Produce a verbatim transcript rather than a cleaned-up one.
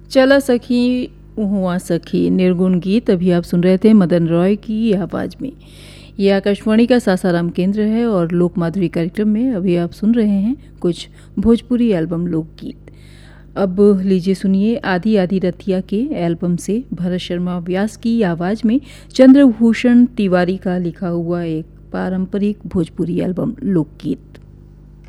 चला सखी हुआ सखी निर्गुण गीत अभी आप सुन रहे थे मदन रॉय की आवाज़ में। ये आकाशवाणी का सासाराम केंद्र है और लोक माधुरी कार्यक्रम में अभी आप सुन रहे हैं कुछ भोजपुरी एल्बम लोकगीत। अब लीजिए सुनिए आधी आधी रतिया के एल्बम से भरत शर्मा व्यास की आवाज़ में चंद्रभूषण तिवारी का लिखा हुआ एक पारंपरिक भोजपुरी एल्बम लोकगीत।